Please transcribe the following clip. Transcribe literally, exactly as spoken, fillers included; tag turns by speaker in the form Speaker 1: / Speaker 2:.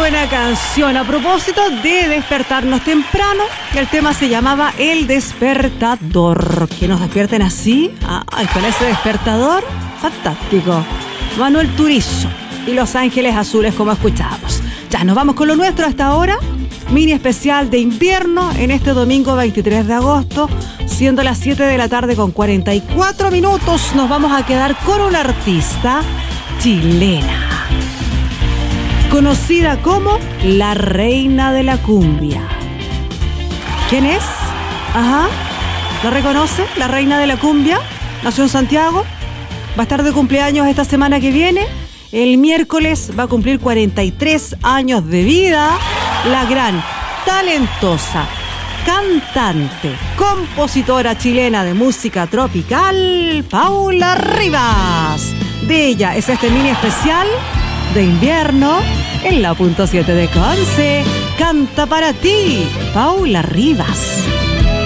Speaker 1: buena canción. A propósito de despertarnos temprano, el tema se llamaba El Despertador. Que nos despierten así, ah, con ese despertador, fantástico. Manuel Turizo y Los Ángeles Azules, como escuchábamos. Ya, nos vamos con lo nuestro hasta ahora. Mini especial de invierno en este domingo veintitrés de agosto, siendo las siete de la tarde con cuarenta y cuatro minutos. Nos vamos a quedar con una artista chilena, conocida como la reina de la cumbia. ¿Quién es? Ajá, ¿la reconoce? La reina de la cumbia. Nació en Santiago. Va a estar de cumpleaños esta semana que viene. El miércoles va a cumplir cuarenta y tres años de vida. La gran, talentosa, cantante, compositora chilena de música tropical, Paula Rivas. De ella es este mini especial de invierno en la punto siete de Conce. Canta para ti, Paula Rivas.